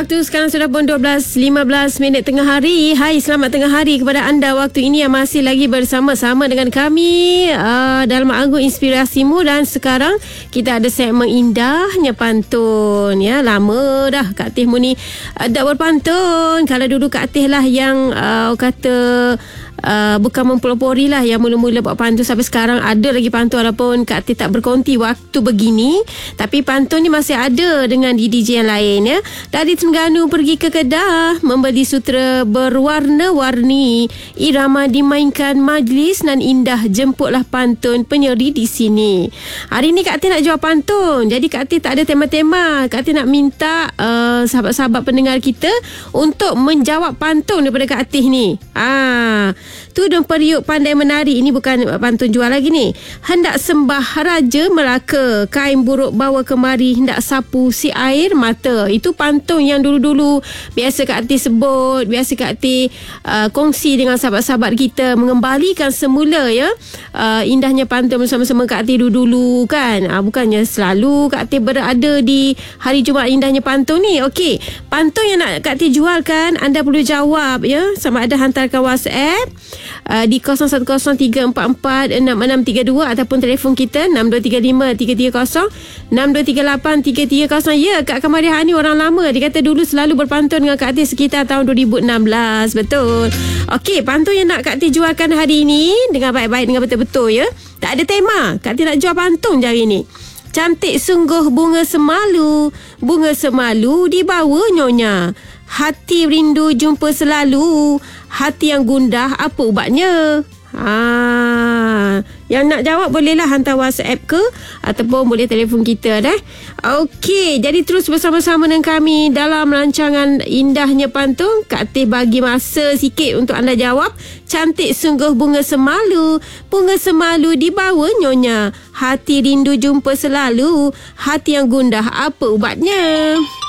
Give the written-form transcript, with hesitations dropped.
waktu sekarang sudah pun 12.15 tengah hari. Hai, selamat tengah hari kepada anda waktu ini yang masih lagi bersama-sama dengan kami dalam Agung Inspirasimu. Dan sekarang kita ada segmen Indahnya Pantun. Ya, lama dah Kak Tih ni tak berpantun. Kalau dulu Kak Tih lah yang kata bukan mempelopori lah, yang mula-mula buat pantun. Sampai sekarang ada lagi pantun, walaupun Kak Tih tak berkonti waktu begini, tapi pantun ni masih ada dengan DJ yang lain ya. Dari Terengganu pergi ke Kedah, membeli sutera berwarna-warni, irama dimainkan majlis nan indah, jemputlah pantun penyeri di sini. Hari ni Kak Tih nak jual pantun, jadi Kak Tih tak ada tema-tema. Kak Tih nak minta sahabat-sahabat pendengar kita untuk menjawab pantun daripada Kak Tih ni. Tudung periuk pandai menari. Ini bukan pantun jual lagi ni. Hendak sembah Raja Melaka, kain buruk bawa kemari, hendak sapu si air mata. Itu pantun yang dulu-dulu biasa Kak Tih sebut, biasa Kak Tih kongsi dengan sahabat-sahabat kita, mengembalikan semula ya indahnya pantun bersama-sama Kak Tih dulu-dulu kan. Bukannya selalu Kak Tih berada di hari Jumaat indahnya pantun ni. Okey, pantun yang nak Kak Tih jualkan, anda perlu jawab ya, sama ada hantarkan WhatsApp di 0103446632 ataupun telefon kita 6235 330 6238 330. Ya, Kak Kamariah ni orang lama. Dia kata dulu selalu berpantun dengan Kak Tih sekitar tahun 2016. Betul. Okey, pantun yang nak Kak Tih jualkan hari ini, dengan baik-baik, dengan betul-betul ya. Tak ada tema. Kak Tih nak jual pantun je hari ni. Cantik sungguh bunga semalu, bunga semalu dibawa nyonya. Hati rindu jumpa selalu, hati yang gundah apa ubatnya? Yang nak jawab bolehlah hantar WhatsApp ke ataupun boleh telefon kita dah. Okey, jadi terus bersama-sama dengan kami dalam rancangan Indahnya Pantun. Kak Tih bagi masa sikit untuk anda jawab. Cantik sungguh bunga semalu, bunga semalu dibawa nyonya. Hati rindu jumpa selalu, hati yang gundah apa ubatnya?